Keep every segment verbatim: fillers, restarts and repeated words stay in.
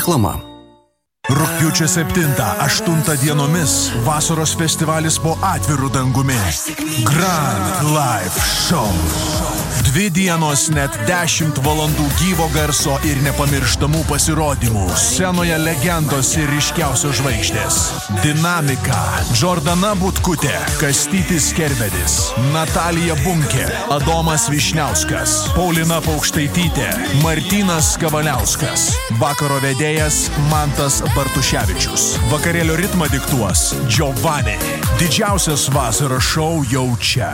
Reklama. Rugpjūčio septintą aštuntą dienomis vasaros festivalis po atviru dangumi. Grand Live Show. Dvi dienos net dešimt valandų gyvo garso ir nepamirštamų pasirodymų. Scenoje legendos ir ryškiausios žvaigždės. Dinamika. Džordana Butkutė, Kastytis Kerbedis, Natalija Bunkė, Adomas Višniauskas, Paulina Paukštaitytė, Martynas Kavaliauskas. Vakaro vedėjas Mantas Bartuševičius. Vakarėlio ritmą diktuos Giovanni. Didžiausias vasaros šou jau čia.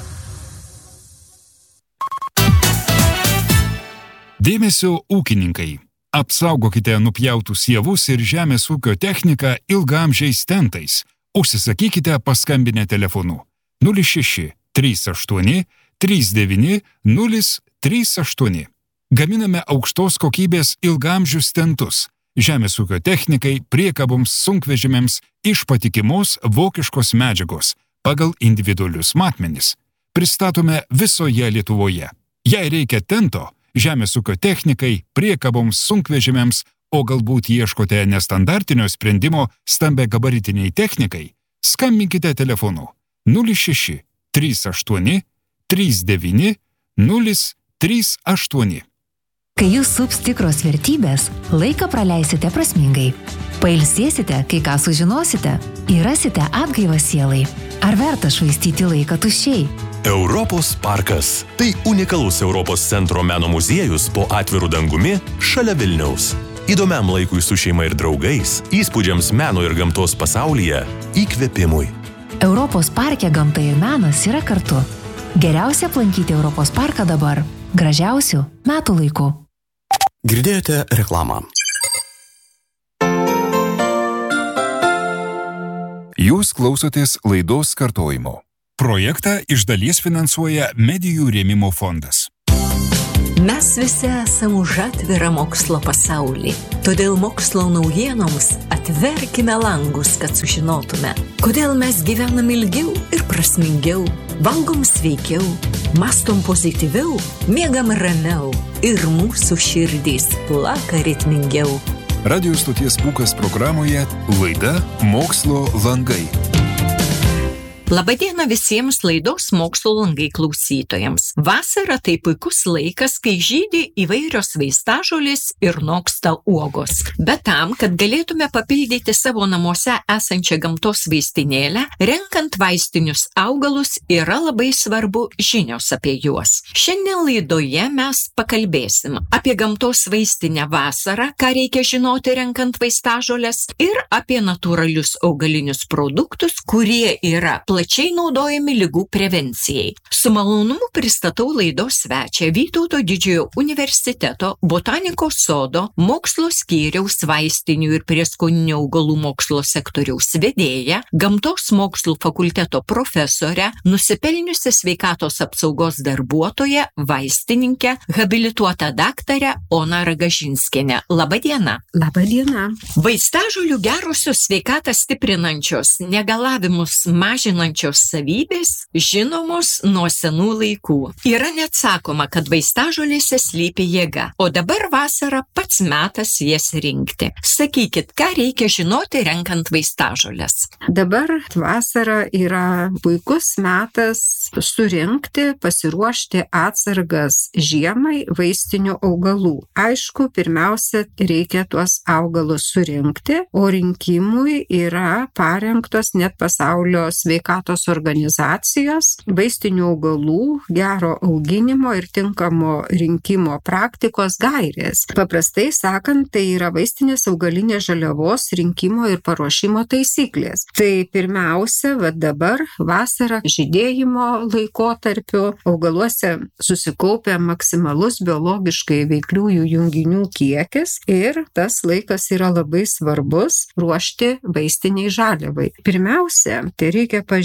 Dėmesio ūkininkai. Apsaugokite nupjautus javus ir žemės ūkio techniką ilgaamžiais tentais. Užsisakykite paskambinę telefonu nulis šeši trys aštuoni trys devyni nulis trys aštuoni. Gaminame aukštos kokybės ilgaamžius tentus. Žemės ūkio technikai, priekaboms, sunkvežimiams iš patikimos vokiškos medžiagos pagal individualius matmenis. Pristatome visoje Lietuvoje. Jei reikia tento, žemės ūkio technikai, priekaboms, sunkvežimiams, o galbūt ieškote nestandartinio sprendimo stambiagabaritiniai technikai, skambinkite telefonu nulis šeši trys aštuoni trys devyni nulis trys aštuoni. Kai jūs sups tikros vertybės, laiką praleisite prasmingai. Pailsėsite, kai ką sužinosite, ir rasite atgaivą sielai. Ar verta švaistyti laiką tuščiai? Europos parkas. Tai unikalus Europos centro meno muziejus po atviru dangumi šalia Vilniaus. Įdomiam laikui su šeima ir draugais, įspūdžiams meno ir gamtos pasaulyje, įkvėpimui. Europos parke gamta ir menas yra kartu. Geriausia aplankyti Europos parką dabar. Gražiausių metų laikų. Girdėjote reklamą. Jūs klausotės laidos kartojimo. Projektą iš dalies finansuoja Medijų rėmimo fondas. Mes visi esame už atvirą mokslo pasaulį. Todėl mokslo naujienoms atverkime langus, kad sužinotume, kodėl mes gyvenam ilgiau ir prasmingiau, valgom sveikiau, mastom pozityviau, miegam ramiau ir mūsų širdys plaka ritmingiau. Radio stoties Pūkas programoje laida Mokslo langai. Labadiena visiems laidos Mokslo langai klausytojams. Vasara tai puikus laikas, kai žydi įvairios vaistažolės ir noksta uogos. Bet tam, kad galėtume papildyti savo namuose esančią gamtos vaistinėlę, renkant vaistinius augalus yra labai svarbu žinios apie juos. Šiandien laidoje mes pakalbėsim apie gamtos vaistinę vasarą, ką reikia žinoti renkant vaistažolės, ir apie natūralius augalinius produktus, kurie yra plačiai naudojami ligų prevencijai. Su malonumu pristatau laidos svečią Vytauto Didžiojo universiteto botanikos sodo mokslo skyriaus vaistinių ir prieskoninių augalų mokslo sektoriaus vedėją, gamtos mokslų fakulteto profesorę, nusipelniusią sveikatos apsaugos darbuotoją, vaistininkę, habilituotą daktarę Oną Ragažinskienę. Labadiena. Labadiena. Vaistažolių gerosios sveikatą stiprinančios, negalavimus mažinančios savybės žinomos nuo senų laikų. Yra net sakoma, kad vaistažolėse slypi jėga, o dabar vasara pats metas jas rinkti. Sakykit, ką reikia žinoti renkant vaistažolės? Dabar vasara yra puikus metas surinkti, pasiruošti atsargas žiemai vaistinių augalų. Aišku, pirmiausia, reikia tuos augalus surinkti, o rinkimui yra parengtos net pasaulio sveikatos organizacijos, vaistinių augalų, gero auginimo ir tinkamo rinkimo praktikos gairės. Paprastai sakant, tai yra vaistinės augalinės žaliavos rinkimo ir paruošimo taisyklės. Tai pirmiausia, va dabar vasara žydėjimo laikotarpiu augaluose susikaupia maksimalus biologiškai veikliųjų junginių kiekis ir tas laikas yra labai svarbus ruošti vaistiniai žaliavai. Pirmiausia, tai reikia pažinti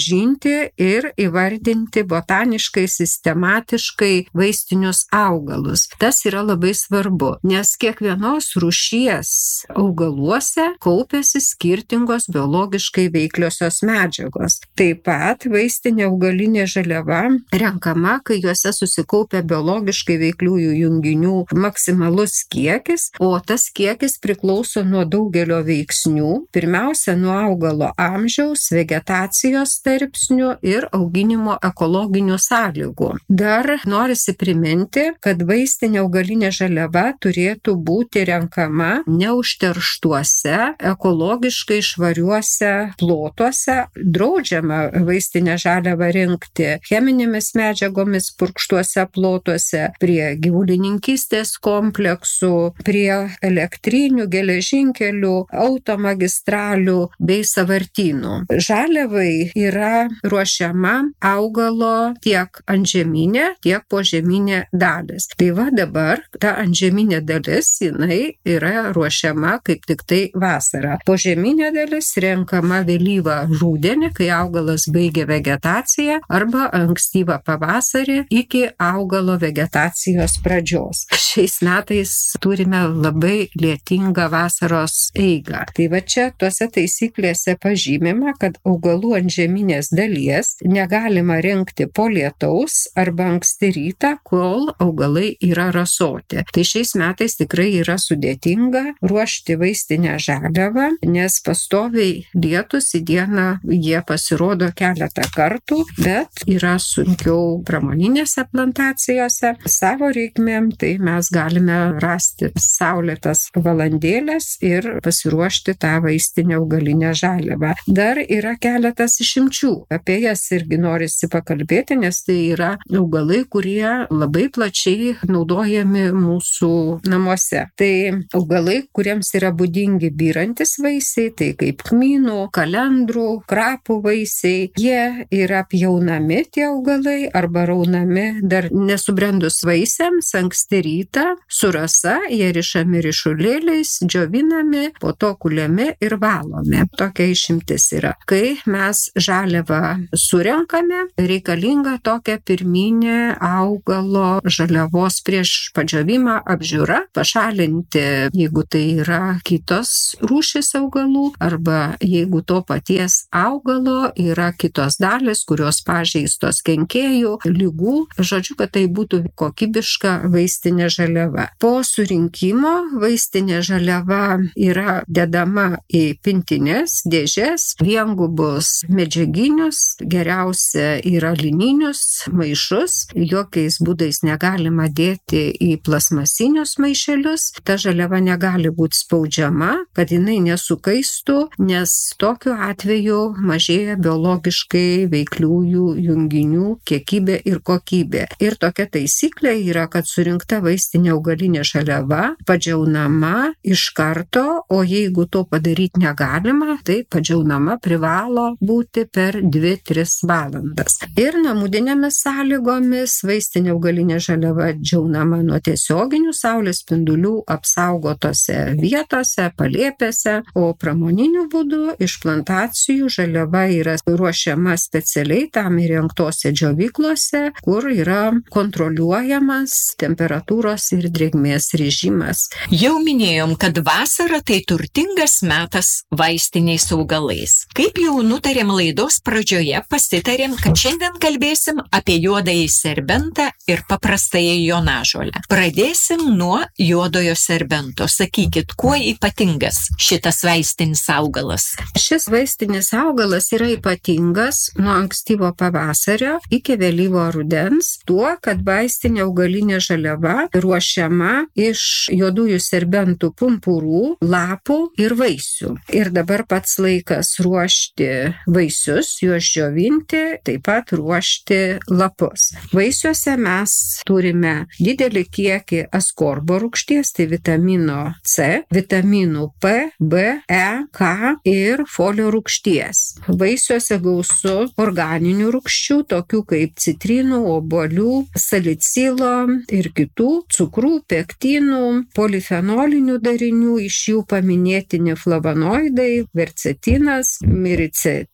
atpažinti ir įvardinti botaniškai, sistematiškai vaistinius augalus. Tas yra labai svarbu, nes kiekvienos rūšies augaluose kaupiasi skirtingos biologiškai veikliosios medžiagos. Taip pat vaistinė augalinė žaliava renkama, kai juose susikaupia biologiškai veikliųjų junginių maksimalus kiekis, o tas kiekis priklauso nuo daugelio veiksnių, pirmiausia nuo augalo amžiaus, vegetacijos tarpsnių ir auginimo ekologinių sąlygų. Dar norisi priminti, kad vaistinė augalinė žaliava turėtų būti renkama neužterštuose, ekologiškai švariuose plotuose. Draudžiama vaistinę žaliavą rinkti cheminėmis medžiagomis purkštuose plotuose, prie gyvulininkystės kompleksų, prie elektrinių, geležinkelių, automagistralių bei sąvartynų. Žaliavai yra ruošiama augalo tiek antžeminė, tiek požeminė dalis. Tai va dabar ta antžeminė dalis, jinai yra ruošiama kaip tik tai vasarą. Požeminė dalis renkama vėlyvą rudenį, kai augalas baigia vegetaciją, arba ankstyvą pavasarį iki augalo vegetacijos pradžios. Šiais metais turime labai lietingą vasaros eigą. Tai va čia tuose taisyklėse pažymima, kad augalų antžeminės dalies negalima rinkti po lietaus arba anksti rytą, kol augalai yra rasoti. Tai šiais metais tikrai yra sudėtinga ruošti vaistinę žaliavą, nes pastoviai lietus į dieną jie pasirodo keletą kartų, bet yra sunkiau pramoninėse plantacijose. Savo reikmėm tai mes galime rasti saulėtas valandėlės ir pasiruošti tą vaistinę augalinę žaliavą. Dar yra keletas išimčių, apie jas irgi norisi pakalbėti, nes tai yra augalai, kurie labai plačiai naudojami mūsų namuose. Tai augalai, kuriems yra būdingi byrantis vaisiai, tai kaip kmynų, kalendrų, krapų vaisiai, jie yra pjaunami tie augalai arba raunami dar nesubrendus vaisiams anksti rytą, su rasa, jie rišami ryšulėliais, džiovinami, po to kuliami ir valomi. Tokia išimtis yra. Kai mes žaliavą surenkame, reikalinga tokia pirminė augalo žaliavos prieš padžiovimą apžiūra, pašalinti, jeigu tai yra kitos rūšis augalų, arba jeigu to paties augalo yra kitos dalis, kurios pažeistos kenkėjų, ligų, žodžiu, kad tai būtų kokybiška vaistinė žaliava. Po surinkimo vaistinė žaliava yra dedama į pintinės, dėžes, viengubus medžiaginius, geriausia yra lininius maišus, jokiais būdais negalima dėti į plasmasinius maišelius, ta žaliava negali būti spaudžiama, kad jinai nesukaistų, nes tokiu atveju mažėja biologiškai veikliųjų junginių kiekybė ir kokybė. Ir tokia taisyklė yra, kad surinkta vaistinė augalinė žaliava padžiaunama iš karto, o jeigu to padaryti negalima, tai padžiaunama privalo būti per dvi tris valandas. Ir namudinėmis sąlygomis vaistinė augalinė žaliava džiaunama nuo tiesioginių saulės spindulių apsaugotose vietose, palėpėse, o pramoniniu būdu iš plantacijų žaliava yra ruošiama specialiai tam įrengtose džiovyklose, kur yra kontroliuojamas temperatūros ir drėgmės režimas. Jau minėjom, kad vasara tai turtingas metas vaistiniais augalais. Kaip jau nutarėm laidos pradžioje, pasitarėm, kad šiandien kalbėsim apie juodąjį serbentą ir paprastąją jonažolę. Pradėsim nuo juodojo serbento. Sakykit, kuo ypatingas šitas vaistinis augalas? Šis vaistinis augalas yra ypatingas nuo ankstyvo pavasario iki vėlyvo rudens, tuo, kad vaistinė augalinė žaliava ruošiama iš juodųjų serbentų pumpurų, lapų ir vaisių. Ir dabar pats laikas ruošti vaisius, juos džiovinti, taip pat ruošti lapus. Vaisiuose mes turime didelį kiekį askorbo rūgšties, tai vitamino C, vitaminų P, B, E, K ir folio rūgšties. Vaisiuose gausu organinių rūgščių, tokių kaip citrinų, obuolių, salicilo ir kitų, cukrų, pektinų, polifenolinių darinių, iš jų paminėtini flavonoidai, vercetinas, miricetinas,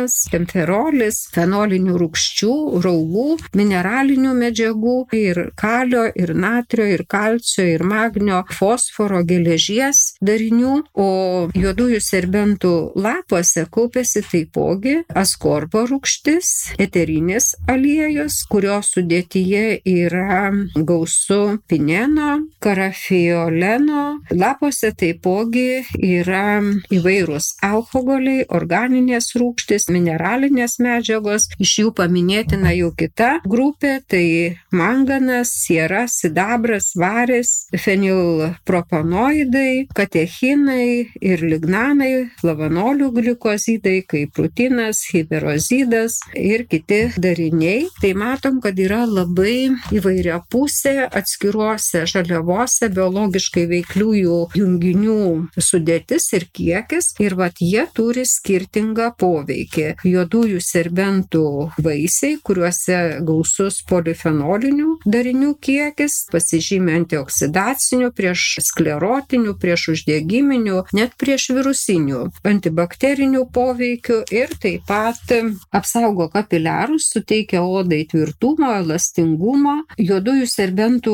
citrulinas, temferolis, fenolinių rūgščių, raugų, mineralinių medžiagų ir kalio, ir natrio, ir kalcio, ir magnio, fosforo, geležies darinių, o juodųjų serbentų lapuose kaupiasi taipogi askorbo rūgštis, eterinis aliejus, kurio sudėtyje yra gausu pineno, karafioleno. Lapuose taipogi yra įvairūs alkoholiai, organinės rūgštys, mineralinės medžiagos. Iš jų paminėtina jau kita grupė, tai manganas, siera, sidabras, varis, fenilpropanoidai, katechinai ir lignanai, flavonolių glikozidai, kaip rutinas, hiperozidas ir kiti dariniai. Tai matom, kad yra labai įvairia pusė atskiruose žaliavose biologiškai veikliųjų junginių sudėtis ir kiekis, ir vat jie turi skirtingą poveikį. Juodųjų serbentų vaisiai, kuriuose gausus polifenolinių darinių kiekis, pasižymi antioksidacinių, prieš sklerotinių, prieš uždegiminių, net prieš virusinių, antibakterinių poveikių ir taip pat apsaugo kapiliarus, suteikia odai tvirtumo, elastingumo. Juodųjų serbentų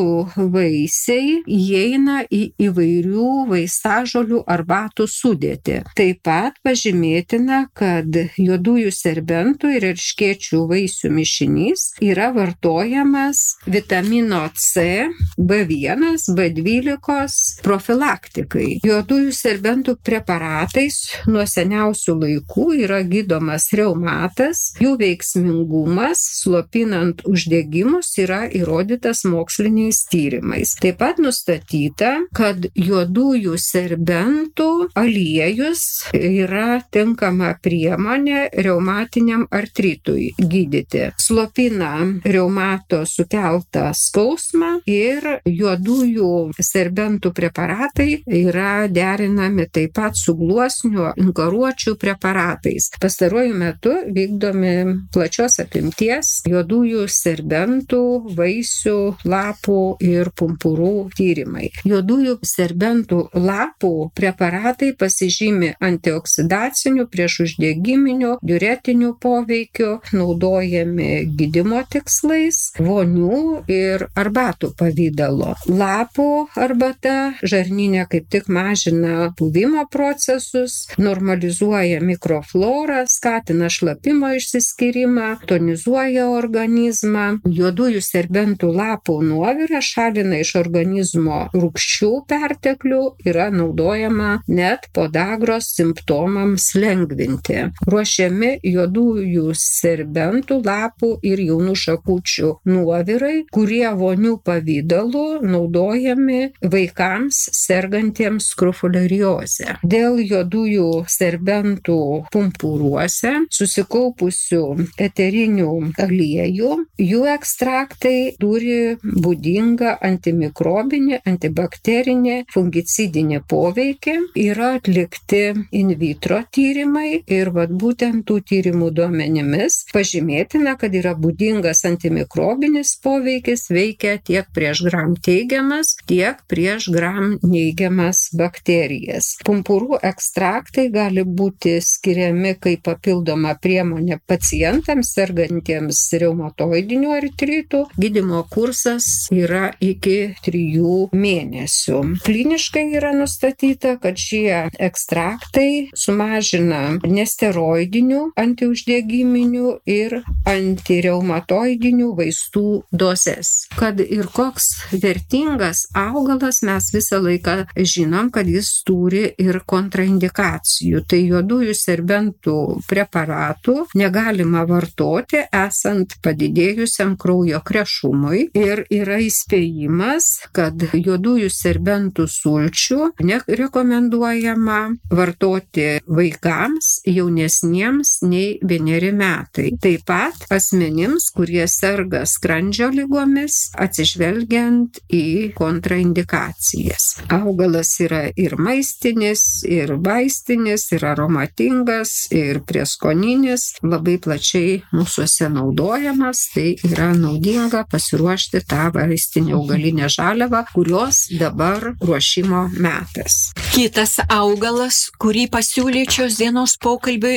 vaisiai įeina į įvairių vaistažolių arbatų sudėtį. Taip pat pažymėtina, kad juodųjų serbentų ir erškėčių vaisių mišinys yra vartojamas vitamino C, B vienas, B dvylika profilaktikai. Juodųjų serbentų preparatais nuo seniausių laikų yra gydomas reumatas, jų veiksmingumas, slopinant uždegimus, yra įrodytas moksliniais tyrimais. Taip pat nustatyta, kad juodųjų serbentų aliejus yra tinkama priemonė reumatiniam artritui gydyti. Slopina reumato sukeltą skausmą ir juodųjų serbentų preparatai yra derinami taip pat su gluosnių inkaruočių preparatais. Pastaruoju metu vykdomi plačios apimties juodųjų serbentų, vaisių, lapų ir pumpurų tyrimai. Juodųjų serbentų lapų preparatai pasižymi antioksidacinių, priešuždegiminių, diuretinių poveikių, naudojami gydymo tikslais, vonių ir arbatų pavydalo. Lapų arbata žarnyne kaip tik mažina puvimo procesus, normalizuoja mikroflorą, skatina šlapimo išsiskyrimą, tonizuoja organizmą. Juodųjų serbentų lapų nuovirą šalina iš organizmo rūgščių perteklių, yra naudojama net podagros simptomams lengvinti. Ruošiami juodųjų serbentų lapų ir jaunų šakučių nuovirai, kurie vonių pavydalu naudojami vaikams sergantiems skrofulariozę. Dėl juodųjų serbentų pumpuruose susikaupusių eterinių aliejų, jų ekstraktai turi būdingą antimikrobinį, antibakterinį, fungicidinį poveikį. Yra atlikti in vitro tyrimai ir vat būtent tų tyrimų duomenimis pažymėtina, kad yra būdingas antimikrobinis poveikis, veikia tiek prieš gram teigiamas, tiek prieš gram neigiamas bakterijas. Pumpurų ekstraktai gali būti skiriami kaip papildoma priemonė pacientams sergantiems reumatoidiniu artritu. Gydymo kursas yra iki trijų mėnesių. Kliniškai yra nustatyta, kad šie ekstraktai sumažina nesteroidinių, antiuždegiminių ir antireumatoidinių vaistų dozes. Kad ir koks vertingas augalas, mes visą laiką žinom, kad jis turi ir kontraindikacijų. Tai juodųjų serbentų preparatų negalima vartoti esant padidėjusiam kraujo krešumui ir yra įspėjimas, kad juodųjų serbentų sulčių nerekomenduojama vartoti vaikams jaunesniems nei vieneri metai. Taip pat asmenims, kurie serga skrandžio ligomis, atsižvelgiant į kontraindikacijas. Augalas yra ir maistinis, ir vaistinis, ir aromatingas, ir prieskoninis, labai plačiai mūsuose naudojamas, tai yra naudinga pasiruošti tą vaistinę augalinę žaliavą, kurios dabar ruošimo metas. Kitas augalas, kurį pasiūlyčios dienos pokalbiui, tai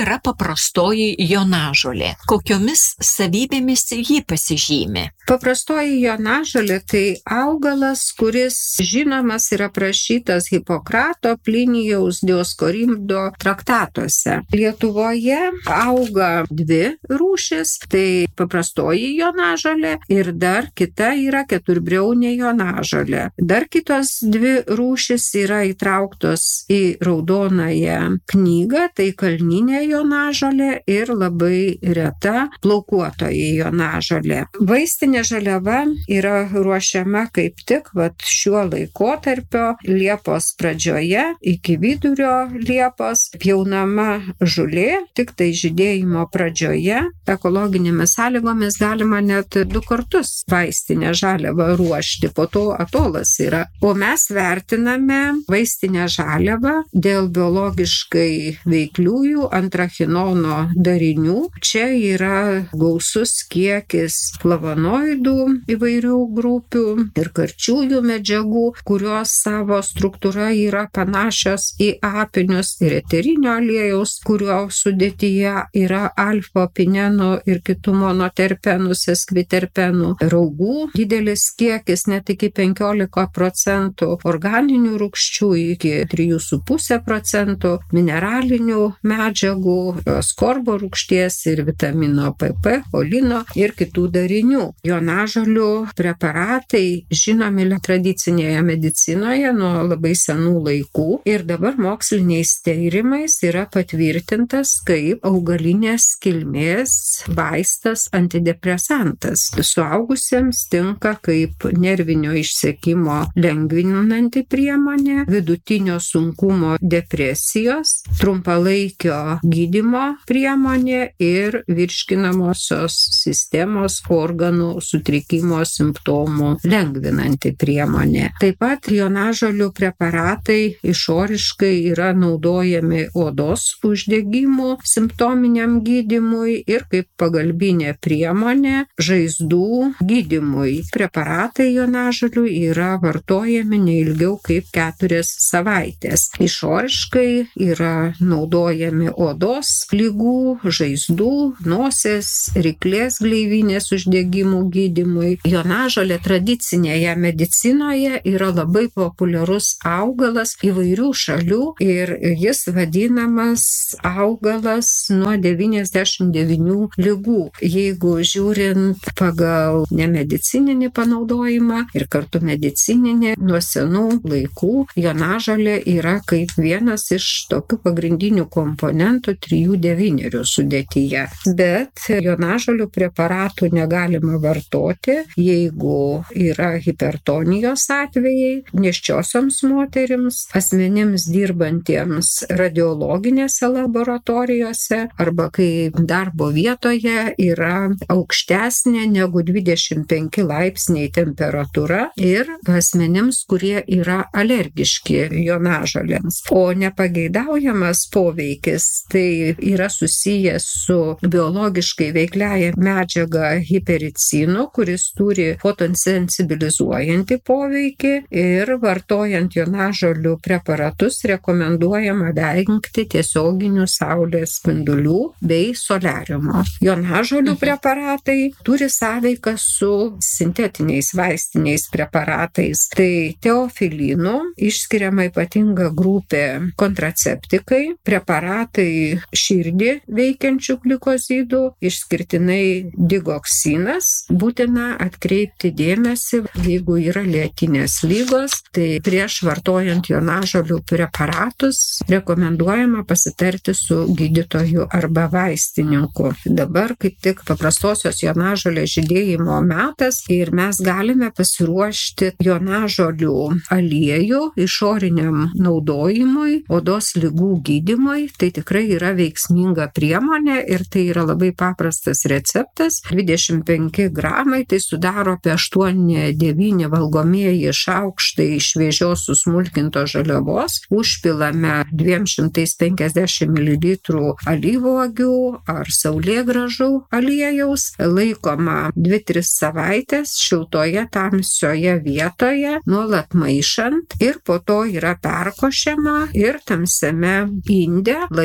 yra paprastoji jonažolė? Kokiomis savybėmis ji pasižymi? Paprastoji jonažolė tai augalas, kuris žinomas yra aprašytas Hipokrato, Plinijaus, Dioskorimdo traktatuose. Lietuvoje auga dvi rūšis, tai paprastoji jonažolė ir dar kita yra keturbriaunė jonažolė. Dar kitos dvi rūšis yra įtrauktos į raudonąją knygą, tai kalninė jonažolė ir labai reta plaukuotoji jonažolė. Vaistinė žaliava yra ruošiama kaip tik vat, šiuo laikotarpio Liepos pradžioje iki vidurio Liepos, pjaunama žolė, tik tai žydėjimo pradžioje. Ekologinėmis sąlygomis galima net du kartus vaistinę žaliavą ruošti, po to atolas yra. O mes vertiname vaistinę žaliavą dėl biologiškai veikliųjų antrachinono darinių. Čia yra gausus kiekis flavonoidų įvairių grupių ir karčiųjų medžiagų, kurios savo struktūra yra panašios į apinius, ir eterinio aliejaus, kurio sudėtyje yra alfa-pineno ir kitų monoterpenų, seskviterpenų, raugų didelis kiekis, net iki penkiolika procentų, organinių rūgščių iki trijų su puse procentų, mineralinių medžiagų, askorbo rūgšties ir vitamino P P, folino ir kitų darinių. Jonažolių preparatai žinomi tradicinėje medicinoje nuo labai senų laikų ir dabar moksliniais tyrimais yra patvirtintas kaip augalinės kilmės vaistas antidepresantas. Suaugusiems tinka kaip nervinio išsekimo lengvinanti priemonė, vidutinio sunkumo depresijos, trumpalaikio gydymo priemonė ir virškinamosios sistemos organų sutrikimo simptomų lengvinanti priemonė. Taip pat jonažolių preparatai išoriškai yra naudojami odos uždegimų simptominiam gydymui ir kaip pagalbinė priemonė žaizdų gydymui. Preparatai jonažolių yra vartojami neilgiau kaip keturias savaitės. Išoriškai yra naudojami odos ligų, žaizdų, nosies, ryklės gleivinės uždegimų gydymui. Jonažolė tradicinėje medicinoje yra labai populiarus augalas įvairių šalių ir jis vadinamas augalas nuo devyniasdešimt devynių ligų. Jeigu žiūrint pagal nemedicininį panaudojimą ir kartu medicininį, nuo senų laikų jonažolė yra kaip vienas iš tokių pagrindinių komponentų trijų devynerių sudėtyje. Bet jonažolių preparatų negalima vartoti, jeigu yra hipertonijos atvejai, nėščiosioms moterims, asmenims dirbantiems radiologinėse laboratorijose arba kai darbo vietoje yra aukštesnė negu dvidešimt penki laipsniai temperatūra ir asmenims, kurie yra alergiški jonažolėms. O nepageidaujamas poveikis tai yra susijęs su biologiškai veikliaja medžiaga hipericinu, kuris turi fotosensibilizuojantį poveikį ir vartojant jonažolių preparatus rekomenduojama vengti tiesioginių saulės spindulių bei soliariumo. Jonažolių preparatai turi sąveiką su sintetiniais vaistiniais preparatais. Tai teofilinų išskiriama ypatinga grupė kontraceptikai, preparatai širdį veikiančių glikozidų, išskirtinai digoksinas. Būtina atkreipti dėmesį, jeigu yra lėtinės lygos, tai prieš vartojant jonažolių preparatus rekomenduojama pasitarti su gydytoju arba vaistininku. Dabar kaip tik paprastosios jonažolės žydėjimo metas ir mes galime pasiruošti jonažolių aliejų išoriniam naudojimui, odos ligų gydymui. Tai tikrai yra veiksminga priemonė ir tai yra labai paprastas receptas. dvidešimt penki gramai, tai sudaro apie aštuoni devyni valgomieji šaukštai šviežios susmulkintos žaliavos. Užpilame dviem šimtais penkiasdešimt mililitrų alyvuogių ar saulėgrąžų aliejaus. Laikoma dvi tris savaitės šiltoje tamsioje vietoje, nuolat maišant ir po to yra perkošiama ir tamsiame inde laikoma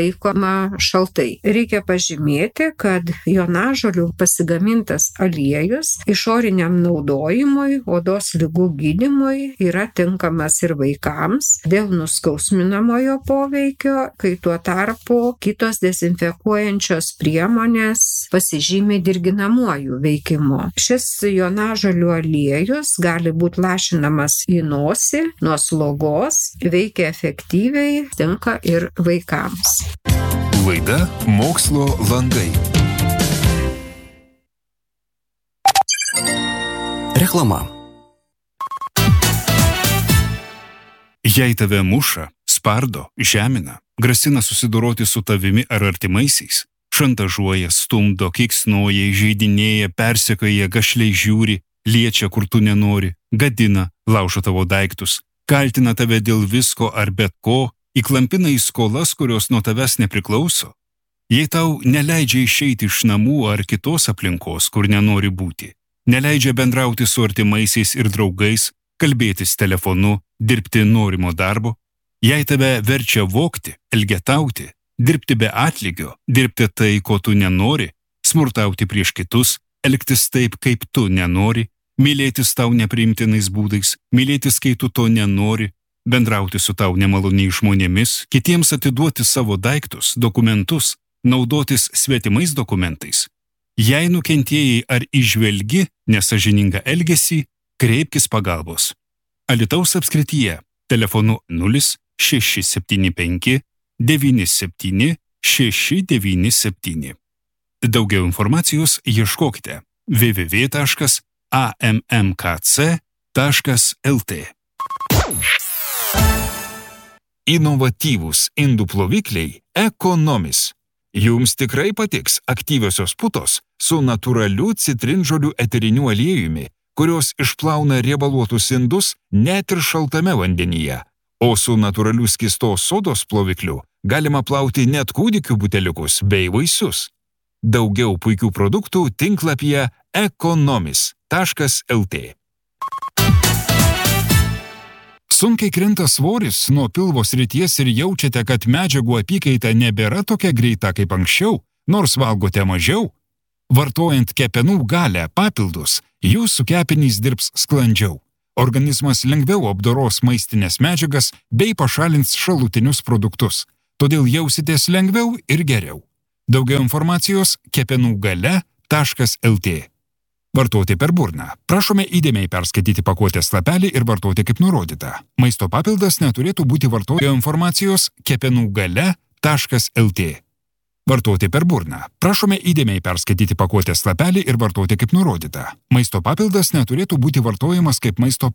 priima šaltai. Reikia pažymėti, kad jonažolių pasigamintas aliejus išoriniam naudojimui, odos ligų gydymui yra tinkamas ir vaikams dėl nuskausminamojo poveikio, kai tuo tarpu kitos dezinfekuojančios priemonės pasižymi dirginamuoju veikimu. Šis jonažolių aliejus gali būti lašinamas į nosį nuo slogos, veikia efektyviai, tinka ir vaikams. Laida Mokslo langai. Reklama. Jei tave muša, spardo, žemina, grasina susidoroti su tavimi ar artimaisiais, šantažuoja, stumdo, keiksnoja, įžeidinėja, persekioja, gašliai žiūri, liečia, kur tu nenori, gadina, laužo tavo daiktus, kaltina tave dėl visko ar bet ko, įklampina į skolas, kurios nuo tavęs nepriklauso. Jei tau neleidžia išeiti iš namų ar kitos aplinkos, kur nenori būti, neleidžia bendrauti su artimaisiais ir draugais, kalbėtis telefonu, dirbti norimo darbo, jei tave verčia vogti, elgetauti, dirbti be atlygio, dirbti tai, ko tu nenori, smurtauti prieš kitus, elgtis taip, kaip tu nenori, mylėtis tau nepriimtinais būdais, mylėtis, kai tu to nenori, bendrauti su tau nemaloniai žmonėmis, kitiems atiduoti savo daiktus, dokumentus, naudotis svetimais dokumentais. Jei nukentėjai ar įžvelgi nesąžiningą elgesį, kreipkis pagalbos. Alytaus apskrityje telefonu nulis šeši septyni penki devyni septyni šeši devyni septyni. Daugiau informacijos ieškokite w w w taškas a m m k c taškas l t. Inovatyvūs indų plovikliai Ekonomis. Jums tikrai patiks aktyviosios putos su natūraliu citrinžolių eteriniu aliejumi, kurios išplauna riebaluotus indus net ir šaltame vandenyje, o su natūraliu skystos sodos plovikliu galima plauti net kūdikių buteliukus bei vaisius. Daugiau puikių produktų tinklapyje ekonomis taškas l t. Sunkiai krinta svoris nuo pilvo srities ir jaučiate, kad medžiagų apykaita nebėra tokia greita kaip anksčiau, nors valgote mažiau? Vartojant kepenų galią papildus, jūsų kepenys dirbs sklandžiau. Organizmas lengviau apdoros maistinės medžiagas bei pašalins šalutinius produktus, todėl jausitės lengviau ir geriau. Daugiau informacijos kepenų galia taškas l t. Vartoti per burną. Prašome įdėmiai perskaityti pakuotės lapelį ir vartoti kaip nurodyta. Maisto papildas neturėtų būti vartojimo informacijos kepenų galia taškas l t. Vartoti per burną. Prašome įdėmiai perskaityti pakuotės lapelį ir vartoti kaip nurodyta. Maisto papildas neturėtų būti vartojamas kaip maisto